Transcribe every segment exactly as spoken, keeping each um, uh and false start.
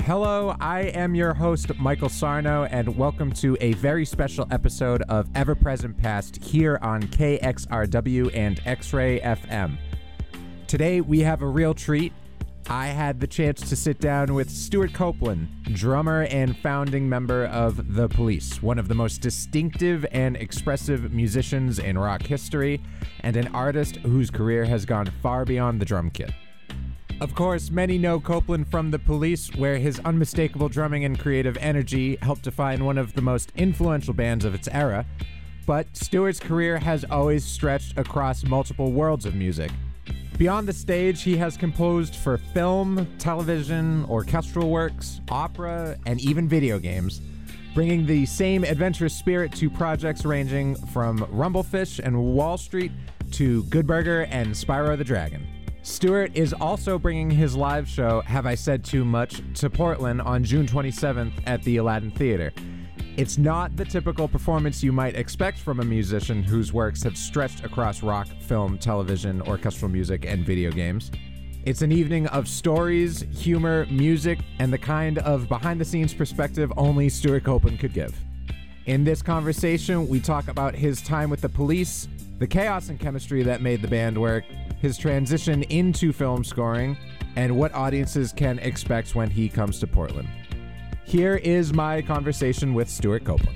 Hello, I am your host, Michael Sarno, and welcome to a very special episode of Ever Present Past here on K X R W and X-Ray F M. Today, we have a real treat. I had the chance to sit down with Stewart Copeland, drummer and founding member of The Police, one of the most distinctive and expressive musicians in rock history, and an artist whose career has gone far beyond the drum kit. Of course, many know Copeland from The Police, where his unmistakable drumming and creative energy helped define one of the most influential bands of its era. But Stewart's career has always stretched across multiple worlds of music. Beyond the stage, he has composed for film, television, orchestral works, opera, and even video games, bringing the same adventurous spirit to projects ranging from Rumblefish and Wall Street to Good Burger and Spyro the Dragon. Stewart is also bringing his live show, Have I Said Too Much, to Portland on June twenty-seventh at the Aladdin Theater. It's not the typical performance you might expect from a musician whose works have stretched across rock, film, television, orchestral music, and video games. It's an evening of stories, humor, music, and the kind of behind-the-scenes perspective only Stewart Copeland could give. In this conversation, we talk about his time with The Police, the chaos and chemistry that made the band work, his transition into film scoring, and what audiences can expect when he comes to Portland. Here is my conversation with Stewart Copeland.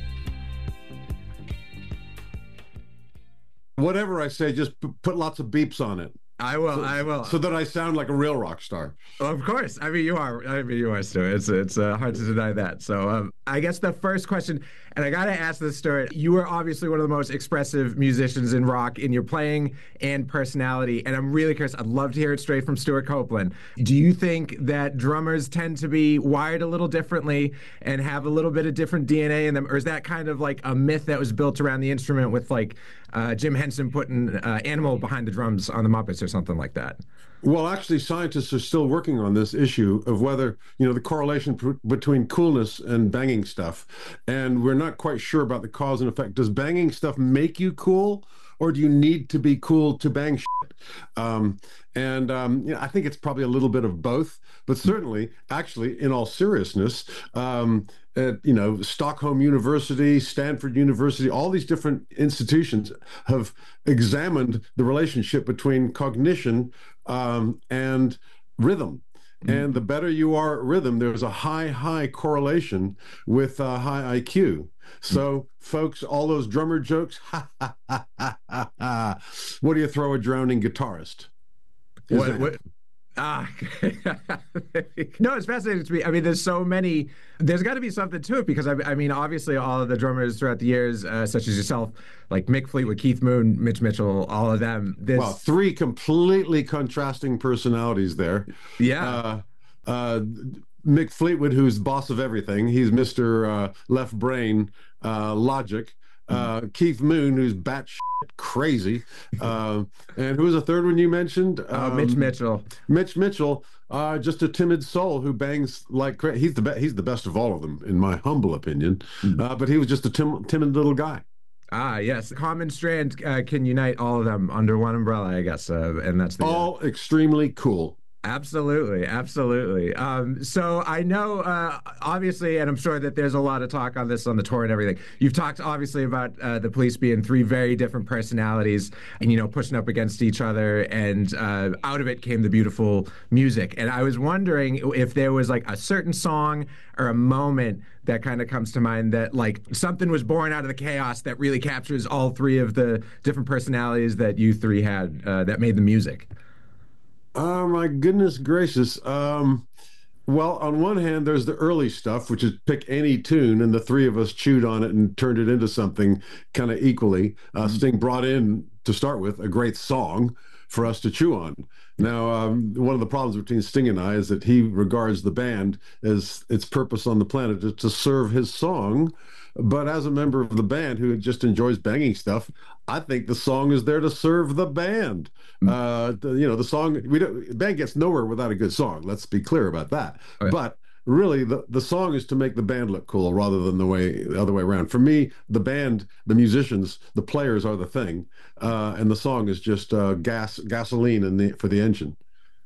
Whatever I say, just p- put lots of beeps on it. I will. So, I will. So that I sound like a real rock star. Of course. I mean, you are. I mean, you are, Stuart. It's it's uh, hard to deny that. So um, I guess the first question, and I got to ask this, Stuart, you are obviously one of the most expressive musicians in rock in your playing and personality. And I'm really curious. I'd love to hear it straight from Stewart Copeland. Do you think that drummers tend to be wired a little differently and have a little bit of different D N A in them? Or is that kind of like a myth that was built around the instrument with like uh, Jim Henson putting uh, Animal behind the drums on the Muppets or something like that? Well, actually, scientists are still working on this issue of whether, you know, the correlation pr- between coolness and banging stuff. And we're not quite sure about the cause and effect. Does banging stuff make you cool, or do you need to be cool to bang shit? Um, and um, you know, I think it's probably a little bit of both. But certainly, actually, in all seriousness, um, at, you know, Stockholm University, Stanford University, all these different institutions have examined the relationship between cognition um, and rhythm. Mm-hmm. And the better you are at rhythm, there's a high, high correlation with uh, high I Q. So, mm-hmm. folks, all those drummer jokes, ha, ha, ha, ha, ha, ha. What do you throw a drowning guitarist? What, what? Ah, no, it's fascinating to me. I mean, there's so many, there's got to be something to it because, I, I mean, obviously all of the drummers throughout the years, uh, such as yourself, like Mick Fleetwood, Keith Moon, Mitch Mitchell, all of them. This... Well, three completely contrasting personalities there. Yeah. Uh, uh, Mick Fleetwood, who's boss of everything. He's Mister Uh, left brain uh, logic. Uh, mm-hmm. Keith Moon, who's batshit crazy. Uh, and who was the third one you mentioned? Um, uh, Mitch Mitchell. Mitch Mitchell, uh, just a timid soul who bangs like crazy. He's the be- he's the best of all of them, in my humble opinion. Mm-hmm. Uh, but he was just a tim- timid little guy. Ah, yes. Common strand uh, can unite all of them under one umbrella, I guess. Uh, and that's the all uh, extremely cool. Absolutely, absolutely. Um, so I know, uh, obviously, and I'm sure that there's a lot of talk on this on the tour and everything. You've talked, obviously, about uh, the Police being three very different personalities and, you know, pushing up against each other. And uh, out of it came the beautiful music. And I was wondering if there was, like, a certain song or a moment that kind of comes to mind that, like, something was born out of the chaos that really captures all three of the different personalities that you three had uh, that made the music. Oh, my goodness gracious. Um, well, on one hand, there's the early stuff, which is pick any tune, and the three of us chewed on it and turned it into something kind of equally. Uh, mm-hmm. Sting brought in, to start with, a great song for us to chew on. Now, um, one of the problems between Sting and I is that he regards the band as its purpose on the planet is to serve his song. But as a member of the band who just enjoys banging stuff, I think the song is there to serve the band. Mm-hmm. Uh, the, you know, the song, we don't, the band gets nowhere without a good song. Let's be clear about that. Okay. But really, the, the song is to make the band look cool rather than the way the other way around. For me, the band, the musicians, the players are the thing, uh, and the song is just uh, gas gasoline in the for the engine.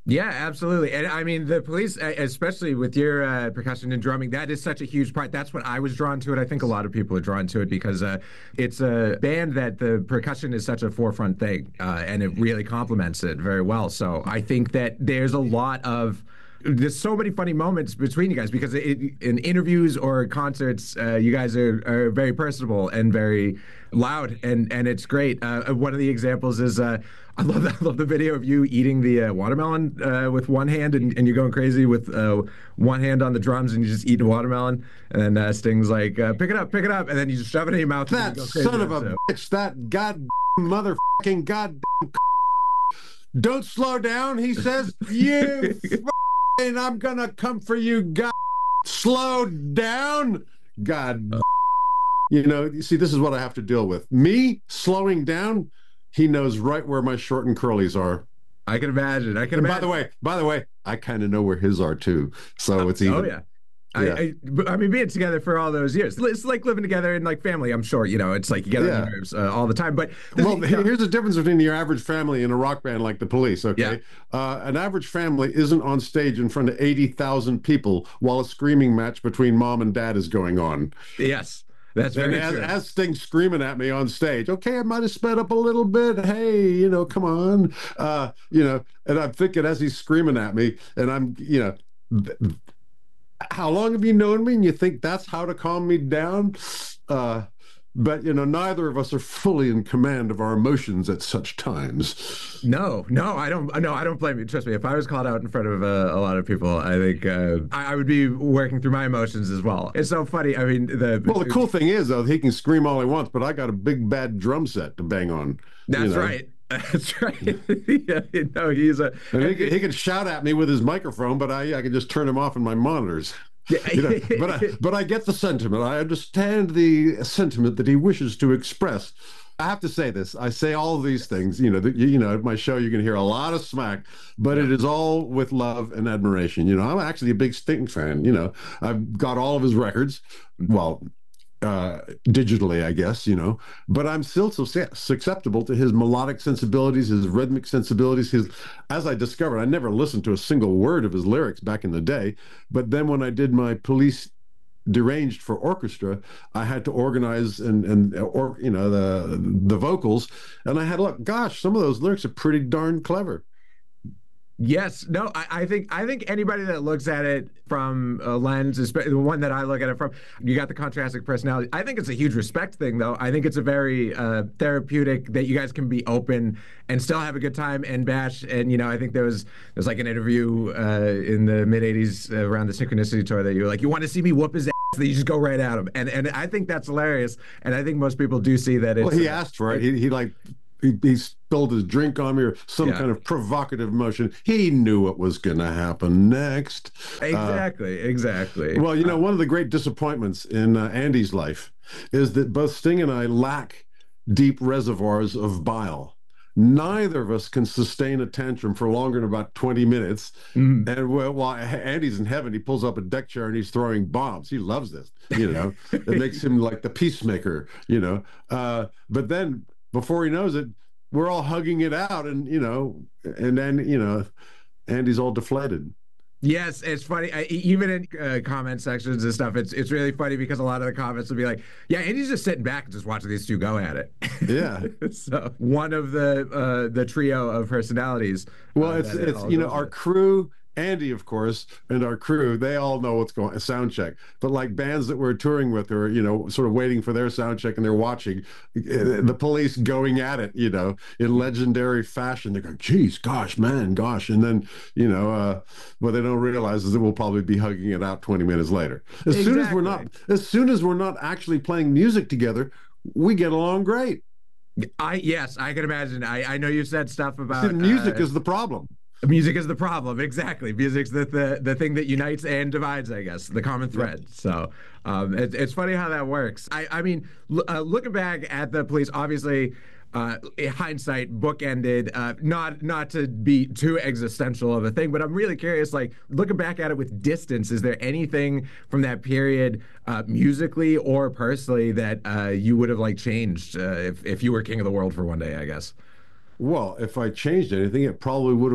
Yeah, absolutely. And I mean, the police, e- especially with your uh, percussion and drumming, that is such a huge part. That's what I was drawn to it. I think a lot of people are drawn to it because uh, it's a band that the percussion is such a forefront thing, uh, and it really complements it very well. So I think that there's a lot of there's so many funny moments between you guys because it, in interviews or concerts, uh, you guys are, are very personable and very loud, and and it's great. Uh, one of the examples is uh, I love that, I love the video of you eating the uh, watermelon uh, with one hand, and, and you're going crazy with uh, one hand on the drums, and you just eating a watermelon, and then uh, Sting's like, uh, "Pick it up, pick it up," and then you just shove it in your mouth. That son of a so. bitch! That god motherfucking god. Don't slow down, he says. You. And I'm gonna come for you, God. Slow down, God. You know, you see, this is what I have to deal with. Me slowing down, he knows right where my short and curlies are. I can imagine. I can and imagine. By the way, by the way, I kind of know where his are too. So it's even. Oh yeah. Yeah. I, I, I mean, being together for all those years, it's like living together in like family. I'm sure, you know, it's like you get on your nerves uh, all the time. But well, you know, here's the difference between your average family and a rock band like the Police. Okay, yeah. uh, an average family isn't on stage in front of eighty thousand people while a screaming match between mom and dad is going on. Yes. That's very and as, true. as Sting's screaming at me on stage, okay, I might have sped up a little bit. Hey, you know, come on, uh, you know. And I'm thinking as he's screaming at me, and I'm, you know. Th- How long have you known me and you think that's how to calm me down? Uh, but, you know, neither of us are fully in command of our emotions at such times. No, no, I don't. No, I don't blame you. Trust me. If I was called out in front of uh, a lot of people, I think uh, I, I would be working through my emotions as well. It's so funny. I mean, the well, the cool thing is, though, he can scream all he wants, but I got a big bad drum set to bang on. That's you know? right. That's right. Yeah, you know, he's a. And he, he can shout at me with his microphone, but I I can just turn him off in my monitors. You know, but I but I get the sentiment. I understand the sentiment that he wishes to express. I have to say this. I say all of these things. You know, the, you know, at my show you can hear a lot of smack, but yeah. It is all with love and admiration. You know, I'm actually a big Sting fan. You know, I've got all of his records. Well. Uh, digitally, I guess, you know, but I'm still so susceptible to his melodic sensibilities, his rhythmic sensibilities. His, as I discovered, I never listened to a single word of his lyrics back in the day. But then when I did my Police Deranged for orchestra, I had to organize and and or you know the the vocals, and I had to look. Gosh, some of those lyrics are pretty darn clever. Yes, no, I, I think I think anybody that looks at it from a lens, especially the one that I look at it from, you got the contrasting personality. I think it's a huge respect thing, though. I think it's a very uh, therapeutic that you guys can be open and still have a good time and bash. And you know, I think there was there's like an interview uh, in the mid eighties uh, around the Synchronicity tour that you were like, you want to see me whoop his ass? Then you just go right at him, and and I think that's hilarious. And I think most people do see that. It's, well, he asked for it. He he like. He, he spilled his drink on me or some yeah. kind of provocative motion. He knew what was going to happen next. Exactly, uh, exactly. Well, you know, one of the great disappointments in uh, Andy's life is that both Sting and I lack deep reservoirs of bile. Neither of us can sustain a tantrum for longer than about twenty minutes. Mm. And while Andy's in heaven, he pulls up a deck chair and he's throwing bombs. He loves this, you know. It makes him like the peacemaker, you know. Uh, but then before he knows it, we're all hugging it out, and you know, and then you know, Andy's all deflated. Yes, it's funny. I, even in uh, comment sections and stuff, it's it's really funny because a lot of the comments will be like, "Yeah, Andy's just sitting back and just watching these two go at it." Yeah. So one of the uh, the trio of personalities. Well, uh, it's it's you know our with. crew. Andy, of course, and our crew, they all know what's going on, sound check. But like bands that we're touring with or, you know, sort of waiting for their sound check and they're watching the Police going at it, you know, in legendary fashion. They go, geez, gosh, man, gosh. And then, you know, uh, what they don't realize is that we'll probably be hugging it out twenty minutes later. As exactly. soon as we're not, as soon as we're not actually playing music together, we get along great. I, yes, I can imagine. I, I know you said stuff about See, music uh, is the problem. Music is the problem, exactly. Music's the, the the thing that unites and divides, I guess, the common thread. Yep. So um, it, it's funny how that works. I, I mean, l- uh, looking back at the Police, obviously, uh, in hindsight, bookended. Uh, not not to be too existential of a thing, but I'm really curious. Like looking back at it with distance, is there anything from that period, uh, musically or personally, that uh, you would have like changed uh, if if you were king of the world for one day? I guess. Well, if I changed anything, it probably would have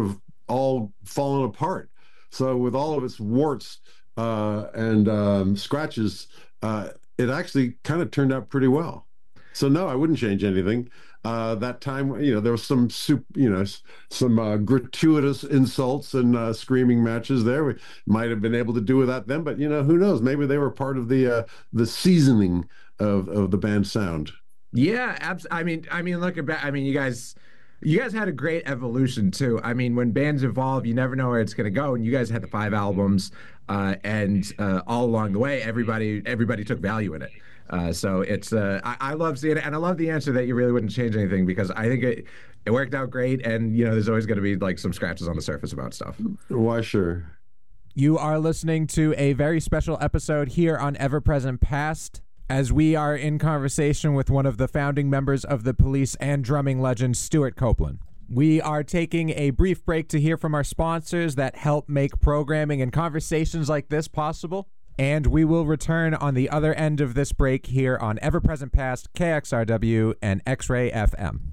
all fallen apart. So with all of its warts uh, and um, scratches, uh, it actually kind of turned out pretty well. So no, I wouldn't change anything. Uh, that time, you know, there was some, soup, you know, some uh, gratuitous insults and uh, screaming matches there. We might have been able to do without them, but you know, who knows? Maybe they were part of the uh, the seasoning of of the band's sound. Yeah, abs- I mean, I mean, look at, I mean, you guys, you guys had a great evolution too. I mean, when bands evolve, you never know where it's going to go. And you guys had the five albums, uh, and uh, all along the way, everybody, everybody took value in it. Uh, so it's uh, I, I love seeing it, and I love the answer that you really wouldn't change anything, because I think it it worked out great, and you know there's always going to be like some scratches on the surface about stuff. Why, sure. You are listening to a very special episode here on Ever Present Past, as we are in conversation with one of the founding members of the Police and drumming legend, Stewart Copeland. We are taking a brief break to hear from our sponsors that help make programming and conversations like this possible. And we will return on the other end of this break here on Ever Present Past, K X R W, and X-Ray F M.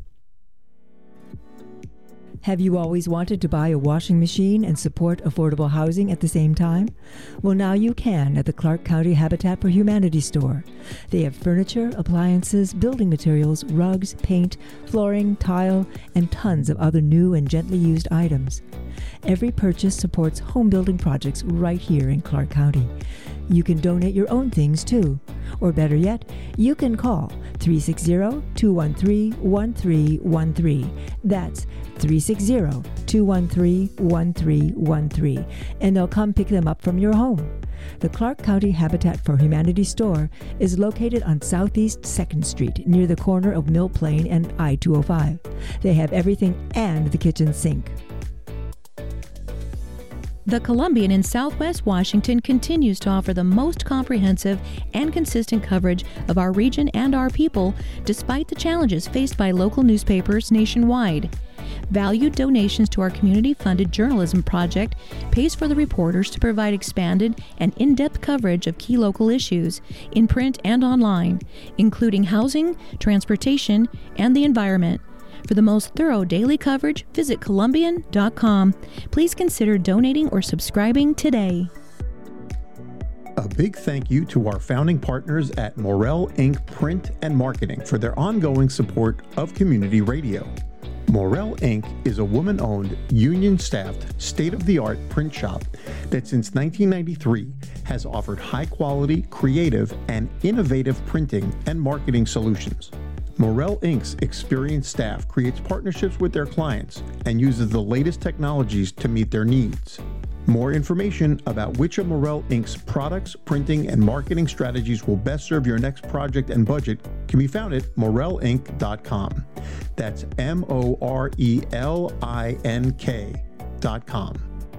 Have you always wanted to buy a washing machine and support affordable housing at the same time? Well, now you can at the Clark County Habitat for Humanity store. They have furniture, appliances, building materials, rugs, paint, flooring, tile, and tons of other new and gently used items. Every purchase supports home building projects right here in Clark County. You can donate your own things too. Or better yet, you can call three six zero, two one three, one three one three. That's three six zero, two one three, one three one three, and they'll come pick them up from your home. The Clark County Habitat for Humanity store is located on Southeast second Street near the corner of Mill Plain and I two oh five. They have everything and the kitchen sink. The Columbian in Southwest Washington continues to offer the most comprehensive and consistent coverage of our region and our people, despite the challenges faced by local newspapers nationwide. Valued donations to our community-funded journalism project pays for the reporters to provide expanded and in-depth coverage of key local issues in print and online, including housing, transportation, and the environment. For the most thorough daily coverage, visit Columbian dot com. Please consider donating or subscribing today. A big thank you to our founding partners at Morel Incorporated. Print and Marketing for their ongoing support of community radio. Morel Incorporated is a woman-owned, union-staffed, state-of-the-art print shop that since nineteen ninety-three has offered high-quality, creative, and innovative printing and marketing solutions. Morel Incorporated's experienced staff creates partnerships with their clients and uses the latest technologies to meet their needs. More information about which of Morel Incorporated's products, printing, and marketing strategies will best serve your next project and budget can be found at morel inc dot com. That's M O R E L I N K dot com.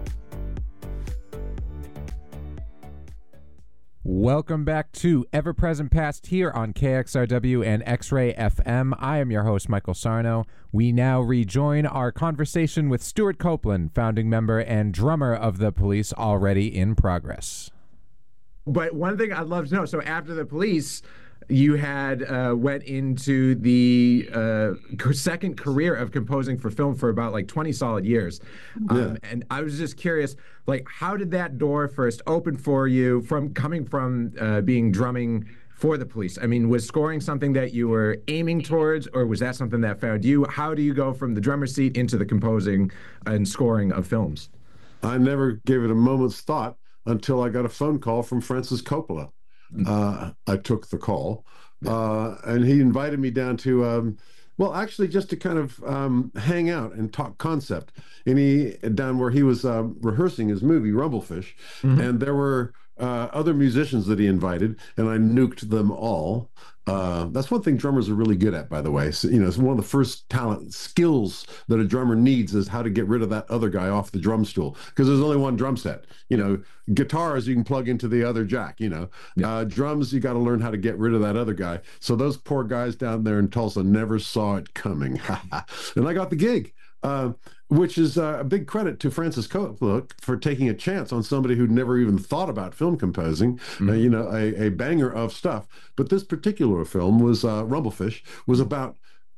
Welcome back to Ever Present Past here on K X R W and X-Ray F M. I am your host, Michael Sarno. We now rejoin our conversation with Stewart Copeland, founding member and drummer of the Police, already in progress. But one thing I'd love to know, so after the Police, you had uh, went into the uh, second career of composing for film for about like twenty solid years. Um, yeah. And I was just curious, like, how did that door first open for you from coming from uh, being drumming for the Police? I mean, was scoring something that you were aiming towards, or was that something that found you? How do you go from the drummer seat into the composing and scoring of films? I never gave it a moment's thought until I got a phone call from Francis Coppola. Uh, I took the call, uh, and he invited me down to, um, well, actually just to kind of um, hang out and talk concept. And he, down where he was uh, rehearsing his movie, Rumblefish, mm-hmm. and there were uh, other musicians that he invited, and I nuked them all. Uh, that's one thing drummers are really good at, by the way. So, you know, it's one of the first talent skills that a drummer needs is how to get rid of that other guy off the drum stool, because there's only one drum set. You know, guitars you can plug into the other jack. You know, yeah. uh, drums you got to learn how to get rid of that other guy. So those poor guys down there in Tulsa never saw it coming, and I got the gig. Uh, which is uh, a big credit to Francis Coppola for taking a chance on somebody who'd never even thought about film composing, mm-hmm. uh, you know, a, a banger of stuff. But this particular film was, uh, Rumblefish, was about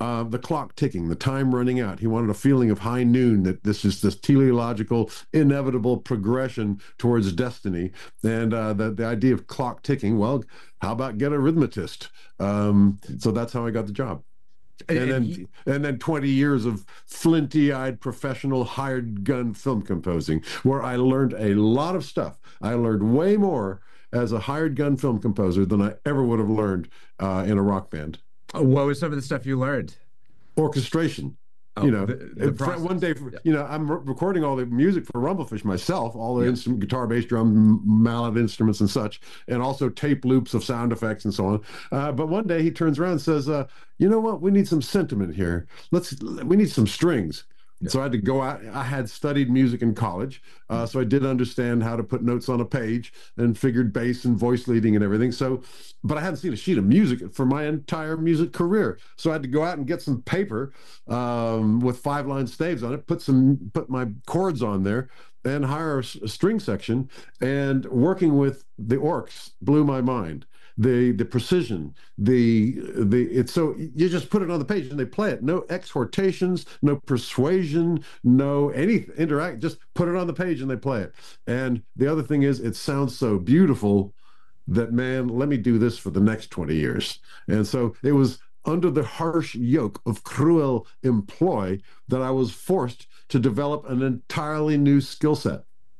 uh, the clock ticking, the time running out. He wanted a feeling of high noon, that this is this teleological, inevitable progression towards destiny. And uh, the, the idea of clock ticking, well, how about get a rhythmist? Um, so that's how I got the job. And, and then he, and then twenty years of flinty-eyed professional hired gun film composing, where I learned a lot of stuff. I learned way more as a hired gun film composer than I ever would have learned uh, in a rock band. What was some of the stuff you learned? Orchestration. Oh, you know, the, the one day, you know, I'm re recording all the music for Rumblefish myself, all the yeah. instrument, guitar, bass, drum, mallet instruments and such, and also tape loops of sound effects and so on. Uh, but one day he turns around and says, uh, you know what, we need some sentiment here. Let's, we need some strings. Yeah. So I had to go out. I had studied music in college, uh, so I did understand how to put notes on a page and figured bass and voice leading and everything. So, but I hadn't seen a sheet of music for my entire music career. So I had to go out and get some paper um, with five line staves on it, put some, put my chords on there, and hire a, a string section. And working with the orcs blew my mind. The the precision, the the it's so you just put it on the page and they play it. No exhortations, no persuasion, no any interact. Just put it on the page and they play it. And the other thing is, it sounds so beautiful that, man, let me do this for the next twenty years. And so it was under the harsh yoke of cruel employ that I was forced to develop an entirely new skill set.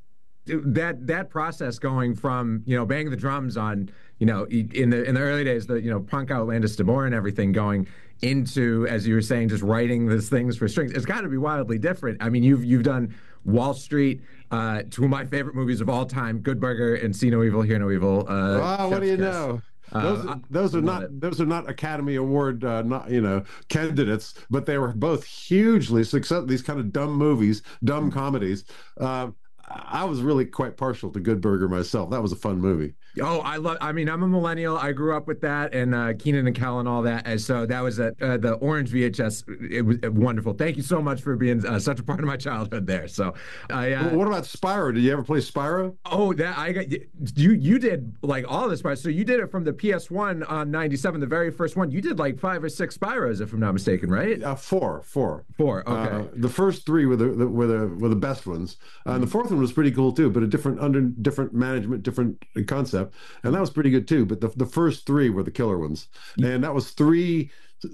That that process going from, you know, banging the drums on, you know, in the in the early days, the, you know, punk Outlandish DeBoer and everything, going into, as you were saying, just writing these things for strings, it's got to be wildly different. I mean, you've you've done Wall Street, uh, two of my favorite movies of all time, Good Burger and See No Evil, Hear No Evil. Uh, wow, what do you know? Those, uh, those are not it. those are not Academy Award uh, not you know candidates, but they were both hugely successful. These kind of dumb movies, dumb comedies. Uh, I was really quite partial to Good Burger myself. That was a fun movie. Oh, I love. I mean, I'm a millennial. I grew up with that, and uh, Keenan and Kel and all that. And so that was a, uh, the orange V H S. It was wonderful. Thank you so much for being uh, such a part of my childhood there. So, I. Uh, well, what about Spyro? Did you ever play Spyro? Oh, that I got you. You did like all of the Spyros. So you did it from the P S one on ninety-seven, the very first one. You did like five or six Spyros, if I'm not mistaken, right? Uh, four, four, four. Okay. Uh, the first three were the, the were the were the best ones, uh, and the fourth one was pretty cool too, but a different under different management, different concept, and that was pretty good too. But the the first three were the killer ones, and that was three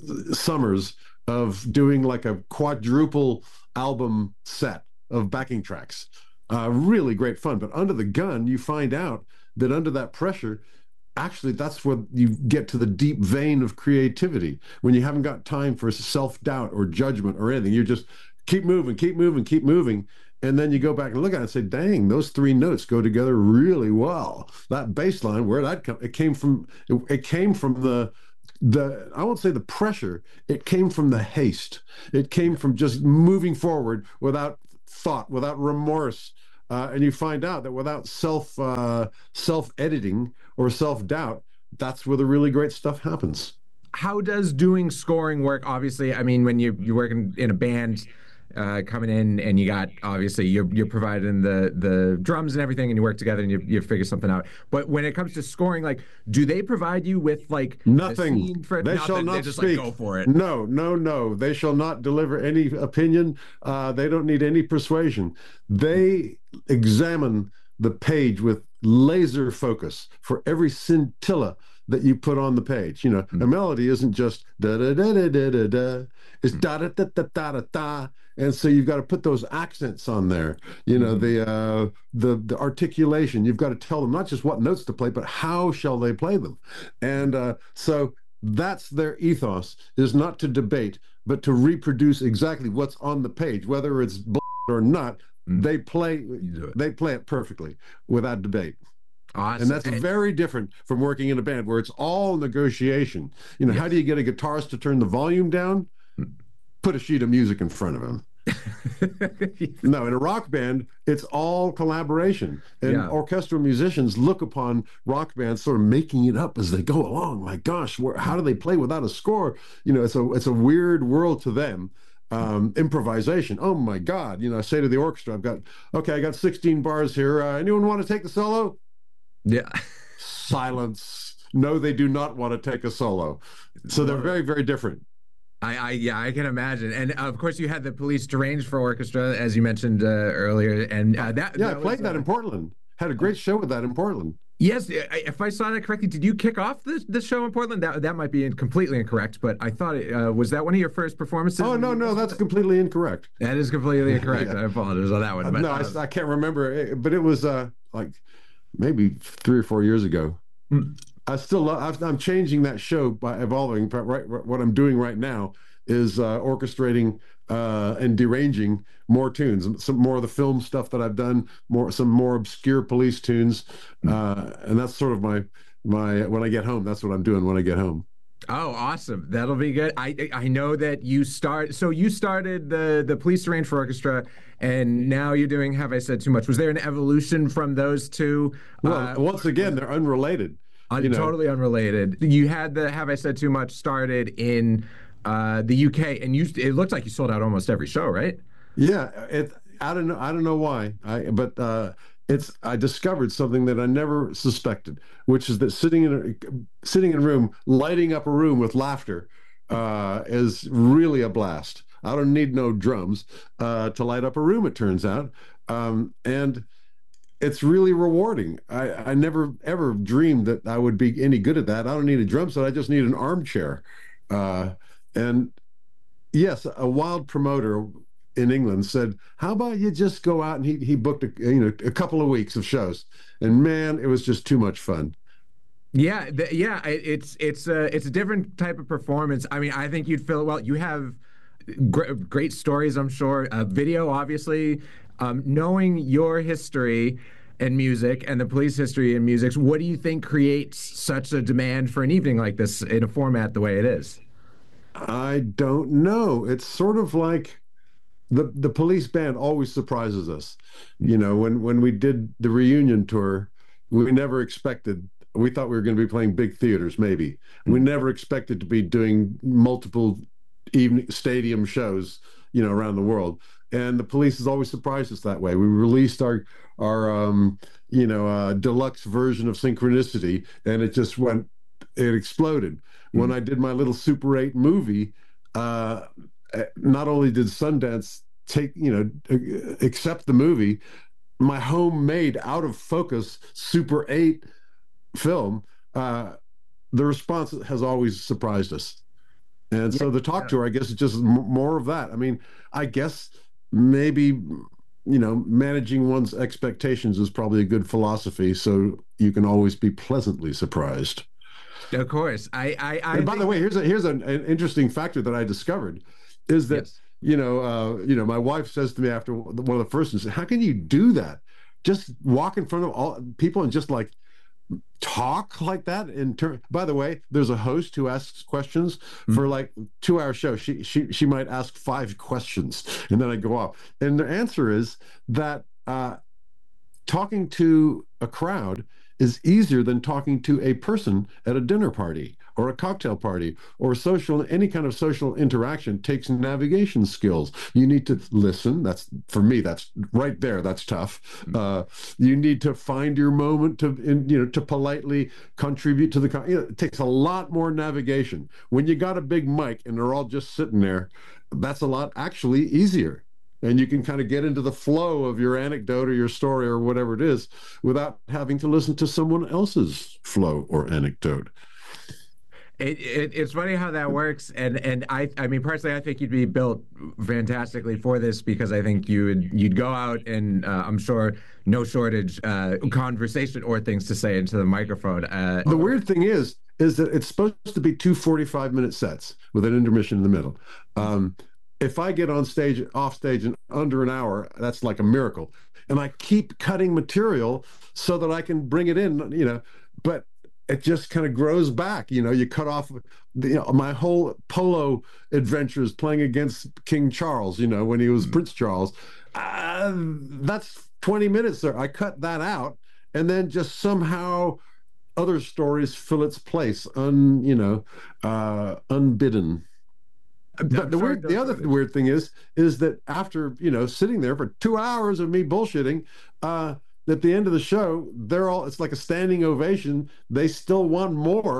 summers of doing like a quadruple album set of backing tracks. Uh, really great fun. But under the gun, you find out that under that pressure, actually, that's where you get to the deep vein of creativity. When you haven't got time for self-doubt or judgment or anything, you just keep moving, keep moving, keep moving. And then you go back and look at it and say, dang, those three notes go together really well. That bass line, where that come, it came from, it, it came from the, the, I won't say the pressure, it came from the haste. It came from just moving forward without thought, without remorse. Uh, and you find out that without self, uh, self-editing or self-doubt, that's where the really great stuff happens. How does doing scoring work? Obviously, I mean, when you, you're working in a band, Uh, coming in and you got, obviously you're you're providing the the drums and everything and you work together and you, you figure something out. But when it comes to scoring, like, do they provide you with like nothing? For, they nothing. shall not they just, speak. Like, go for it. No, no, no. They shall not deliver any opinion. Uh, they don't need any persuasion. They examine the page with laser focus for every scintilla that you put on the page. You know, mm-hmm. a melody isn't just da da da da da da da. It's da da da da da da da. And so you've got to put those accents on there. You know, mm-hmm. the uh, the the articulation. You've got to tell them not just what notes to play, but how shall they play them. And uh, so that's their ethos, is not to debate, but to reproduce exactly what's on the page, whether it's bullshit or not. Mm-hmm. They play they play it perfectly without debate. Awesome. And that's very different from working in a band where it's all negotiation. You know, yes. How do you get a guitarist to turn the volume down? Put a sheet of music in front of him. No, in a rock band, it's all collaboration. And yeah. orchestral musicians look upon rock bands sort of making it up as they go along. My gosh, where, how do they play without a score? You know, it's a, it's a weird world to them. Um, improvisation. Oh my God. You know, I say to the orchestra, I've got, okay, I got sixteen bars here. Uh, anyone want to take the solo? Yeah. Silence. No, they do not want to take a solo. So they're very, very different. I, I yeah, I can imagine. And of course, you had the Police Deranged for Orchestra, as you mentioned uh, earlier, and uh, that yeah, that I played was, that uh, in Portland. Had a great show with that in Portland. Yes, if I saw that correctly, did you kick off the the show in Portland? That that might be completely incorrect, but I thought it, uh, was that one of your first performances? Oh no, no, that's completely incorrect. That is completely incorrect. yeah. I apologize on that one. But, no, uh, I, I can't remember, but it was uh, like maybe three or four years ago. Mm. I still love, I'm changing that show by evolving. But right, what I'm doing right now is uh, orchestrating uh, and deranging more tunes, some more of the film stuff that I've done, more some more obscure police tunes, uh, and that's sort of my my when I get home. That's what I'm doing when I get home. Oh, awesome! That'll be good. I I know that you start. So you started the the Police Deranged for Orchestra, and now you're doing Have I Said Too Much? Was there an evolution from those two? Well, uh, once again, they're unrelated. Un- you know? Totally unrelated. You had the Have I Said Too Much started in uh, the U K, and you it looked like you sold out almost every show, right? Yeah, it. I don't know. I don't know why. I but uh, it's. I discovered something that I never suspected, which is that sitting in a sitting in a room, lighting up a room with laughter, uh, is really a blast. I don't need no drums uh, to light up a room. It turns out, um, and it's really rewarding. I, I never ever dreamed that I would be any good at that. I don't need a drum set. I just need an armchair. Uh, and yes, a wild promoter in England said, "How about you just go out?" And he he booked a, you know a couple of weeks of shows, and man, it was just too much fun. Yeah, the, yeah, it's it's a it's a different type of performance. I mean, I think you'd feel well. You have gr- great stories, I'm sure. Uh, video, obviously, um, knowing your history and music and the police history and music. What do you think creates such a demand for an evening like this in a format the way it is? I don't know. It's sort of like the the police band always surprises us. You know, when when we did the reunion tour, we never expected. We thought we were going to be playing big theaters, maybe. We never expected to be doing multiple evening stadium shows, you know, around the world. And the police has always surprised us that way. We released our our um, you know uh, deluxe version of Synchronicity, and it just went, it exploded. Mm-hmm. When I did my little Super eight movie, uh, not only did Sundance take you know accept the movie, my homemade out of focus Super eight film, uh, the response has always surprised us. And yeah, so the talk yeah. tour, I guess, is just m- more of that. I mean, I guess maybe, you know, managing one's expectations is probably a good philosophy, so you can always be pleasantly surprised. Of course. I, I, I and by the way, here's a here's an, an interesting factor that I discovered, is that, yes. you know, uh, you know, my wife says to me after one of the first ones, "How can you do that? Just walk in front of all people and just like talk like that?" In turn, by the way, there's a host who asks questions mm-hmm. for like two-hour show. She she she might ask five questions, and then I go off. And the answer is that uh, talking to a crowd is easier than talking to a person at a dinner party or a cocktail party or social, any kind of social interaction takes navigation skills. You need to listen. That's, for me, that's right there. That's tough. Uh, you need to find your moment to, in, you know, to politely contribute to the, you know, it takes a lot more navigation. When you got a big mic and they're all just sitting there, that's a lot actually easier. And you can kind of get into the flow of your anecdote or your story or whatever it is without having to listen to someone else's flow or anecdote. It, it, it's funny how that works, and and I I mean personally I think you'd be built fantastically for this, because I think you would you'd go out and uh, I'm sure no shortage uh, conversation or things to say into the microphone. Uh, the weird thing is is that it's supposed to be two forty-five minute sets with an intermission in the middle. Um, If I get on stage, off stage in under an hour, that's like a miracle. And I keep cutting material so that I can bring it in, you know, but it just kind of grows back. You know, you cut off the, you know, my whole polo adventures playing against King Charles, you know, when he was mm-hmm. Prince Charles. Uh, that's twenty minutes there. I cut that out, and then just somehow other stories fill its place, un, you know, uh, unbidden. But the weird, the other weird thing is, is that after, you know, sitting there for two hours of me bullshitting, uh, at the end of the show, they're all, it's like a standing ovation. They still want more.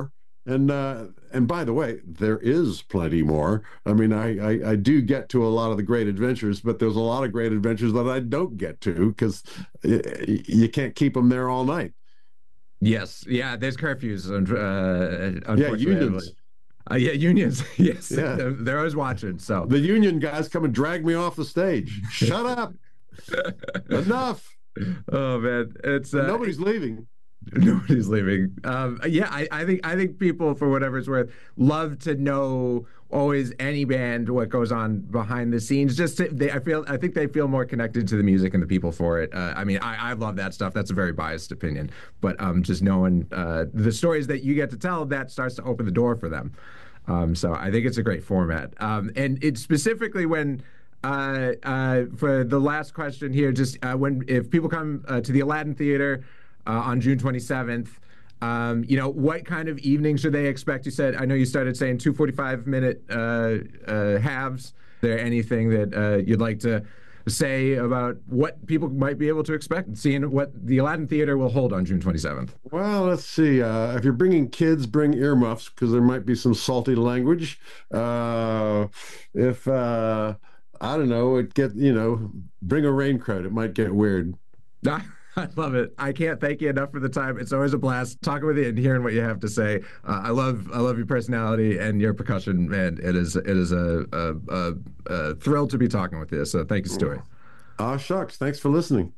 And uh, and by the way, there is plenty more. I mean, I, I I do get to a lot of the great adventures, but there's a lot of great adventures that I don't get to because you can't keep them there all night. Yes, yeah. There's curfews. Uh, yeah, unions. Uh, yeah, unions. Yes, yeah. they're, they're always watching. So the union guys come and drag me off the stage. Shut up! Enough. Oh man, it's uh, nobody's leaving. Nobody's leaving. Um, yeah, I, I think I think people, for whatever it's worth, love to know always any band what goes on behind the scenes. Just to, they, I feel I think they feel more connected to the music and the people for it. Uh, I mean, I, I love that stuff. That's a very biased opinion, but um, just knowing uh, the stories that you get to tell, that starts to open the door for them. Um, so I think it's a great format, um, and it's specifically when. Uh, uh, for the last question here, just uh, when if people come uh, to the Aladdin Theater uh, on June twenty-seventh, um, you know, what kind of evening should they expect? You said, I know you started saying two forty-five minute uh, uh, halves. Is there anything that uh, you'd like to say about what people might be able to expect, seeing what the Aladdin Theater will hold on June twenty-seventh? Well, let's see. Uh, if you're bringing kids, bring earmuffs because there might be some salty language. Uh, if uh, I don't know, it get you know, bring a raincoat. It might get weird. I love it. I can't thank you enough for the time. It's always a blast talking with you and hearing what you have to say. Uh, I love, I love your personality and your percussion, man. It is, it is a, a, a, a thrill to be talking with you. So thank you, Stuart. Ah, shucks. Thanks for listening.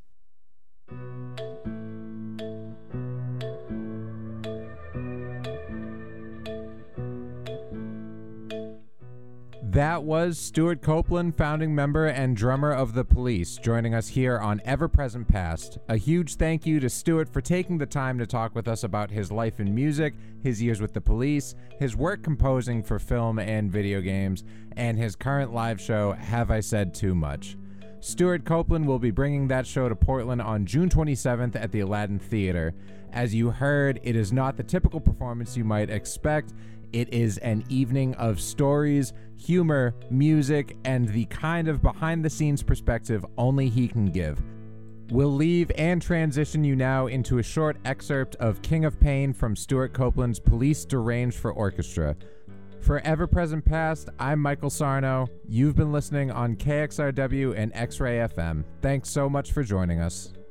That was Stewart Copeland, founding member and drummer of The Police, joining us here on Ever Present Past. A huge thank you to Stewart for taking the time to talk with us about his life in music, his years with The Police, his work composing for film and video games, and his current live show, Have I Said Too Much? Stewart Copeland will be bringing that show to Portland on June twenty-seventh at the Aladdin Theater. As you heard, it is not the typical performance you might expect. It is an evening of stories, humor, music, and the kind of behind-the-scenes perspective only he can give. We'll leave and transition you now into a short excerpt of King of Pain from Stewart Copeland's Police Deranged for Orchestra. For Ever Present Past, I'm Michael Sarno. You've been listening on K X R W and X-Ray F M. Thanks so much for joining us.